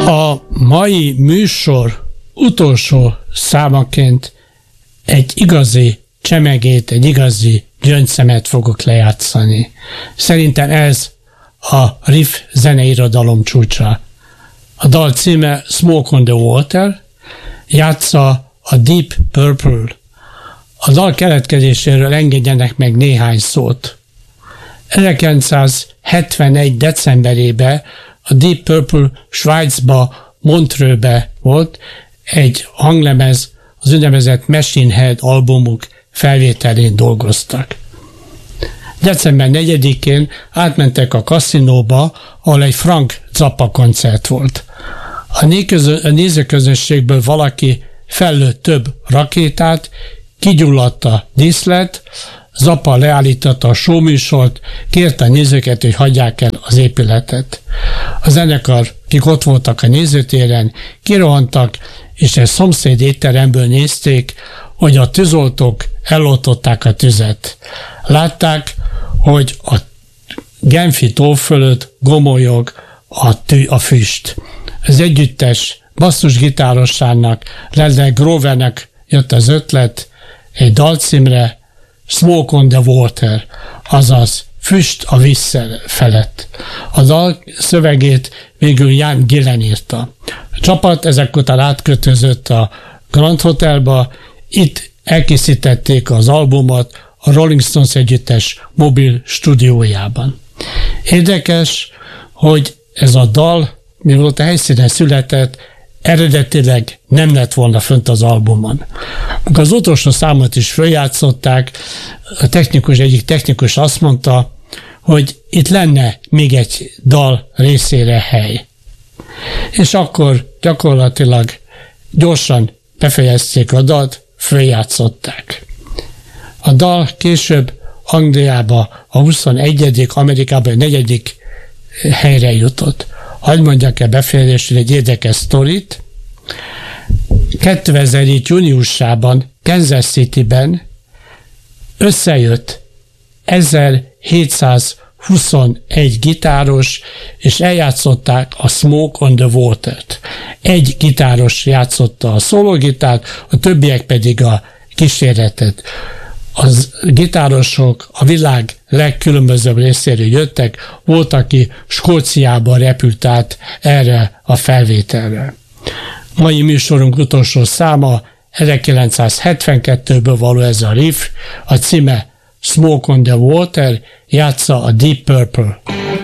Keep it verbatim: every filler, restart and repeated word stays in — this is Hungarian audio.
A mai műsor utolsó számaként egy igazi csemegét, egy igazi gyöngyszemet fogok lejátszani. Szerintem ez a riff zeneirodalom csúcsa. A dal címe Smoke on the Water, játsza a Deep Purple. A dal keletkezéséről engedjenek meg néhány szót. ezerkilencszázhetvenegy. decemberében a Deep Purple Svájcba, Montreuxbe volt egy hanglemez, az úgynevezett Machine Head albumuk felvételén dolgoztak. december negyedikén átmentek a kaszinóba, ahol egy Frank Zappa koncert volt. A nézőközönségből valaki fellőtt több rakétát, kigyulladt a díszlet, Zappa leállította a showműsort, kérte a nézőket, hogy hagyják el az épületet. A zenekar, akik ott voltak a nézőtéren, kirohantak, és egy szomszéd étteremből nézték, hogy a tűzoltók eloltották a tüzet. Látták, hogy a Genfi tó fölött gomolyog a, tű, a füst. Az együttes basszusgitárossának, Lele Grovernek jött az ötlet egy dalcímre, Smoke on the Water, azaz füst a víz felett. A dal szövegét végül Ian Gillan írta. A csapat ezek után átkötözött a Grand Hotelba, itt elkészítették az albumot a Rolling Stones együttes mobil stúdiójában. Érdekes, hogy ez a dal, mivel a helyszínen született, eredetileg nem lett volna fönt az albumon. Az utolsó számot is följátszották, a technikus, egyik technikus azt mondta, hogy itt lenne még egy dal részére hely. És akkor gyakorlatilag gyorsan befejezték a dalt, följátszották. A dal később Angliába a huszonegyedik, Amerikában a negyedik helyre jutott. Hadd mondjak el befejezésül egy érdekes sztorit. kétezer-hét júniusában Kansas Cityben összejött ezerhétszázhuszonegy gitáros, és eljátszották a Smoke on the Water-t. Egy gitáros játszotta a szólógitárt, a többiek pedig a kísérletet. Az gitárosok a világ legkülönbözőbb részéről jöttek, volt, aki Skóciában repült át erre a felvételre. Mai műsorunk utolsó száma ezerkilencszázhetvenkettőből való ez a riff, a címe Smoke on the Water, játsza a Deep Purple.